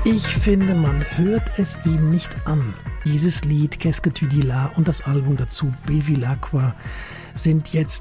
Ich finde, man hört es ihm nicht an. Dieses Lied Qu'est-ce que tu dis là und das Album dazu Bevilacqua sind jetzt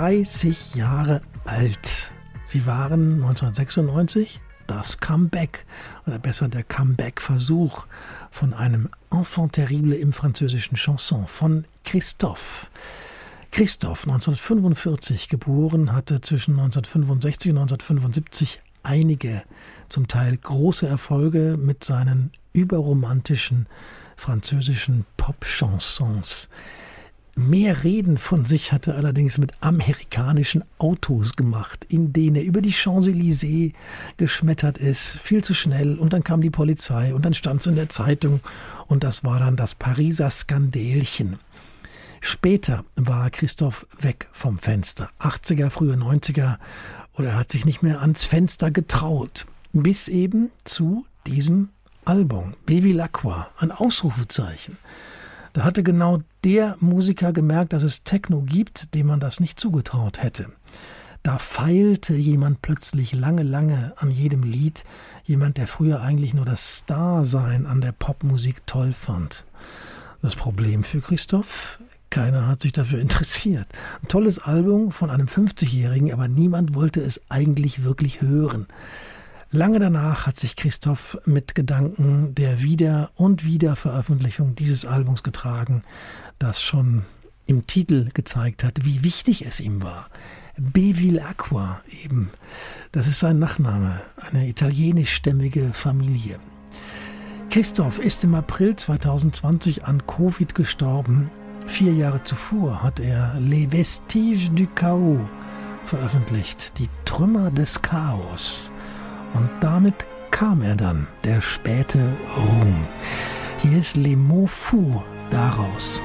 30 Jahre alt. Sie waren 1996 das Comeback, oder besser der Comeback-Versuch von einem Enfant terrible im französischen Chanson von Christophe. Christophe, 1945 geboren, hatte zwischen 1965 und 1975 einige, zum Teil große Erfolge mit seinen überromantischen französischen Pop-Chansons. Mehr Reden von sich hat er allerdings mit amerikanischen Autos gemacht, in denen er über die Champs-Élysées geschmettert ist, viel zu schnell, und dann kam die Polizei und dann stand es in der Zeitung und das war dann das Pariser Skandälchen. Später war Christophe weg vom Fenster, 80er, frühe 90er, oder er hat sich nicht mehr ans Fenster getraut, bis eben zu diesem Album, Bevilacqua, ein Ausrufezeichen. Da hatte genau der Musiker gemerkt, dass es Techno gibt, dem man das nicht zugetraut hätte. Da feilte jemand plötzlich lange an jedem Lied, jemand, der früher eigentlich nur das Starsein an der Popmusik toll fand. Das Problem für Christophe: keiner hat sich dafür interessiert. Ein tolles Album von einem 50-Jährigen, aber niemand wollte es eigentlich wirklich hören. Lange danach hat sich Christophe mit Gedanken der Wieder- und Wiederveröffentlichung dieses Albums getragen, das schon im Titel gezeigt hat, wie wichtig es ihm war. Bevilacqua eben, das ist sein Nachname, eine italienischstämmige Familie. Christophe ist im April 2020 an Covid gestorben. 4 Jahre zuvor hat er Les Vestiges du Chaos veröffentlicht, die Trümmer des Chaos. Und damit kam er dann, der späte Ruhm. Hier ist Les Mots Fous daraus.